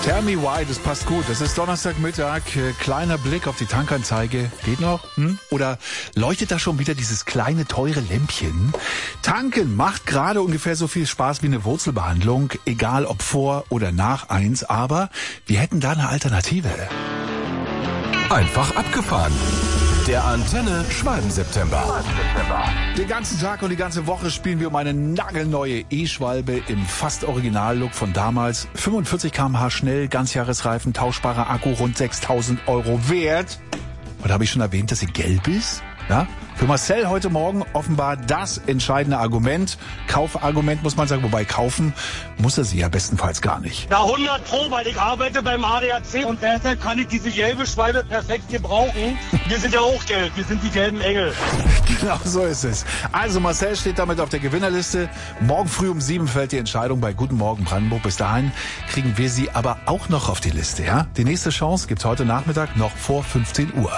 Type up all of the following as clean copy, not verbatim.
Tell me why, das passt gut. Das ist Donnerstagmittag. Kleiner Blick auf die Tankanzeige. Geht noch? Oder leuchtet da schon wieder dieses kleine, teure Lämpchen? Tanken macht gerade ungefähr so viel Spaß wie eine Wurzelbehandlung. Egal ob vor oder nach 1. Aber wir hätten da eine Alternative. Einfach abgefahren. Der Antenne Schwalben-September. Den ganzen Tag und die ganze Woche spielen wir um eine nagelneue E-Schwalbe im fast Original-Look von damals. 45 km/h schnell, Ganzjahresreifen, tauschbarer Akku, rund 6.000 € wert. Und habe ich schon erwähnt, dass sie gelb ist? Ja? Für Marcel heute Morgen offenbar das entscheidende Argument. Kaufargument muss man sagen, wobei kaufen muss er sie ja bestenfalls gar nicht. Ja, 100 Pro, weil ich arbeite beim ADAC und deshalb kann ich diese gelbe Schwalbe perfekt gebrauchen. Wir sind ja auch gelb, wir sind die gelben Engel. Genau so ist es. Also Marcel steht damit auf der Gewinnerliste. Morgen früh um 7 fällt die Entscheidung bei Guten Morgen Brandenburg. Bis dahin kriegen wir sie aber auch noch auf die Liste. Ja? Die nächste Chance gibt's heute Nachmittag noch vor 15 Uhr.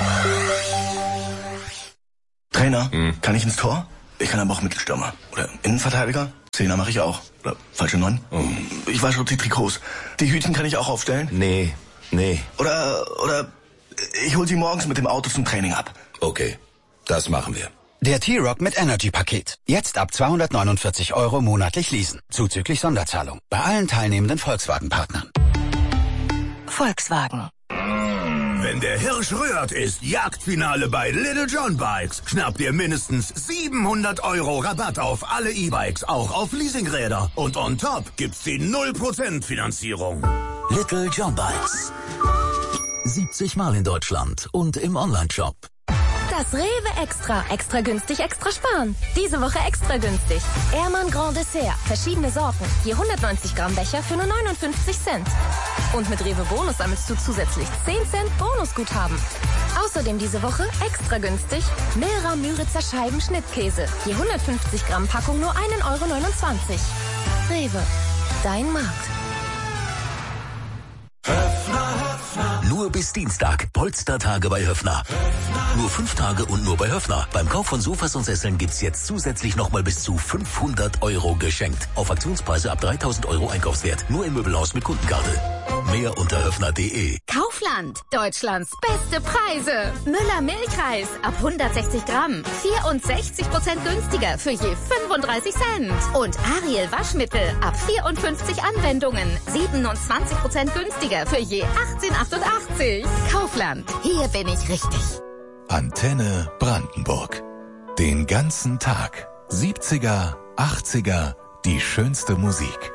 Trainer, kann ich ins Tor? Ich kann aber auch Mittelstürmer. Oder Innenverteidiger? Zehner mache ich auch. Oder falsche 9? Ich wasche auch die Trikots. Die Hütchen kann ich auch aufstellen? Nee. Oder ich hol sie morgens mit dem Auto zum Training ab. Okay, das machen wir. Der T-Rock mit Energy-Paket. Jetzt ab 249 € monatlich leasen. Zuzüglich Sonderzahlung. Bei allen teilnehmenden Volkswagen-Partnern. Volkswagen. Wenn der Hirsch rührt, ist Jagdfinale bei Little John Bikes. Schnappt ihr mindestens 700 € Rabatt auf alle E-Bikes, auch auf Leasingräder. Und on top gibt's die 0% Finanzierung. Little John Bikes. 70 Mal in Deutschland und im Onlineshop. Das Rewe Extra. Extra günstig, extra sparen. Diese Woche extra günstig. Ehrmann Grand Dessert. Verschiedene Sorten. Je 190 Gramm Becher für nur 59 Cent. Und mit Rewe Bonus sammelst du zusätzlich 10 Cent Bonusguthaben. Außerdem diese Woche extra günstig Milra Müritzer Scheiben Schnittkäse. Je 150 Gramm Packung nur 1,29 €. Rewe. Dein Markt. Nur bis Dienstag. Polstertage bei Höffner. Nur 5 Tage und nur bei Höffner. Beim Kauf von Sofas und Sesseln gibt's jetzt zusätzlich nochmal bis zu 500 € geschenkt. Auf Aktionspreise ab 3.000 € Einkaufswert. Nur im Möbelhaus mit Kundenkarte. Mehr unter höffner.de. Kaufland. Deutschlands beste Preise. Müller Milchreis ab 160 Gramm. 64% günstiger für je 35 Cent. Und Ariel Waschmittel ab 54 Anwendungen. 27% günstiger für je 18,88. Kaufland. Hier bin ich richtig. Antenne Brandenburg. Den ganzen Tag. 70er, 80er, die schönste Musik.